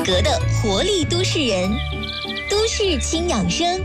格的活力都市人，都市轻养生。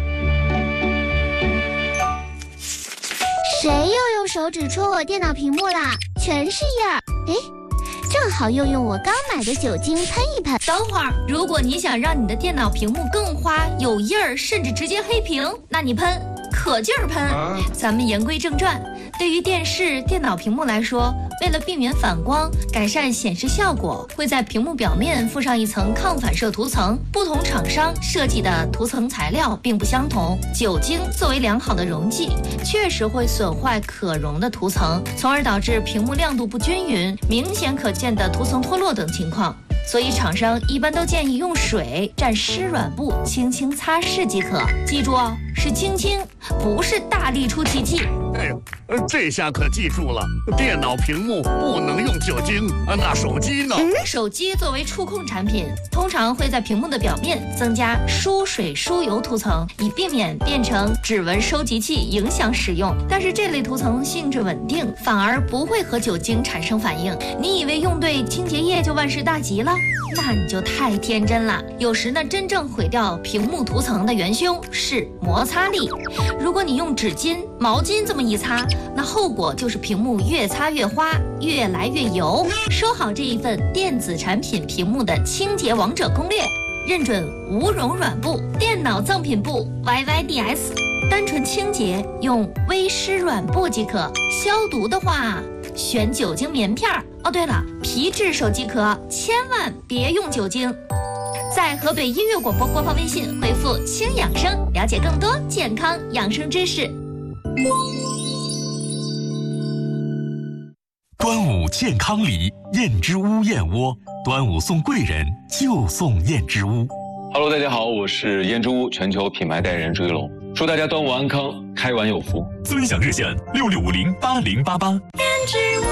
谁又用手指戳我电脑屏幕啦？全是印儿。哎，正好用我刚买的酒精喷一喷。 等会儿，如果你想让你的电脑屏幕更花、有印儿，甚至直接黑屏，那你喷，可劲儿喷。咱们言归正传，对于电视、电脑屏幕来说，为了避免反光，改善显示效果，会在屏幕表面附上一层抗反射涂层。不同厂商设计的涂层材料并不相同。酒精作为良好的溶剂，确实会损坏可溶的涂层，从而导致屏幕亮度不均匀、明显可见的涂层脱落等情况。所以厂商一般都建议用水蘸湿软布轻轻擦拭即可。记住哦，是轻轻，不是大力出奇迹。 哎呦，这下可记住了，电脑屏幕不能用酒精啊。那手机呢？ 手机作为触控产品，通常会在屏幕的表面增加疏水疏油涂层，以避免变成指纹收集器影响使用。但是这类涂层性质稳定，反而不会和酒精产生反应。你以为用对清洁液就万事大吉了？那你就太天真了。有时呢，真正毁掉屏幕涂层的元凶是摩擦力。如果你用纸巾、毛巾这么一擦，那后果就是屏幕越擦越花，越来越油。收好这一份电子产品屏幕的清洁王者攻略，认准无绒软布、电脑赠品布 YYDS， 单纯清洁用微湿软布即可。消毒的话，选酒精棉片。哦，对了，皮质手机壳千万别用酒精。在河北音乐广播官方微信回复“轻养生”，了解更多健康养生知识。 端午健康礼，燕之屋燕窝。端午送贵人，就送燕之屋。 Hello， 大家好，我是燕之屋全球品牌代言人朱一龙，祝大家端午安康，开碗有福。 尊享热线66508088。 燕之屋。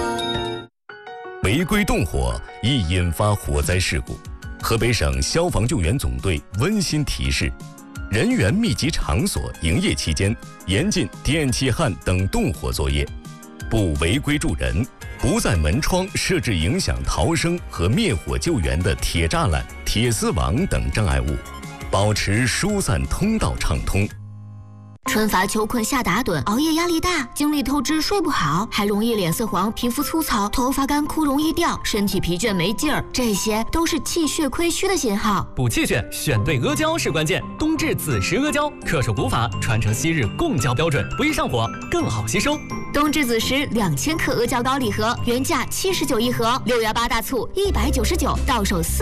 违规动火易引发火灾事故。河北省消防救援总队温馨提示：人员密集场所营业期间，严禁电气焊等动火作业，不违规助人，不在门窗设置影响逃生和灭火救援的铁栅栏、铁丝网等障碍物，保持疏散通道畅通。 春乏秋困夏打盹，熬夜压力大，精力透支睡不好，还容易脸色黄、皮肤粗糙、头发干枯容易掉，身体疲倦没劲儿，这些都是气血亏虚的信号。 补气血选对阿胶是关键，冬至子时阿胶，恪守古法，传承昔日贡胶标准，不易上火，更好吸收。 冬至子时2000克阿胶膏礼盒，原价79一盒，618大促199，到手4。